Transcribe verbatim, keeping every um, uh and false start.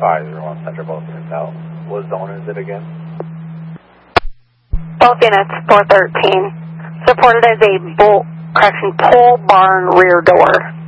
five zero one Central, both units out. What zone is it again? Both units, four thirteen. Reported as a bolt, correction, pole barn rear door.